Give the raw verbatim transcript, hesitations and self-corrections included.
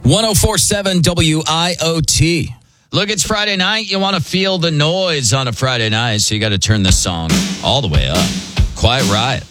one oh four point seven W I O T. Look, it's Friday night. You want to feel the noise on a Friday night, so you got to turn this song all the way up. Quiet Riot.